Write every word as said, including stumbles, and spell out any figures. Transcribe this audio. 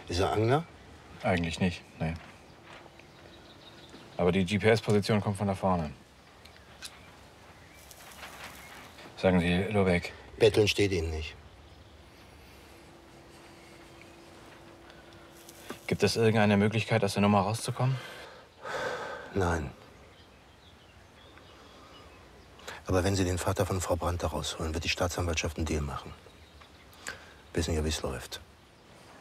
Ist er Angler? Eigentlich nicht, nee. Aber die G P S-Position kommt von da vorne. Sagen Sie, Lobeck. Betteln steht Ihnen nicht. Gibt es irgendeine Möglichkeit, aus der Nummer rauszukommen? Nein. Aber wenn Sie den Vater von Frau Brandt da rausholen, wird die Staatsanwaltschaft einen Deal machen. Wissen ja, wie es läuft.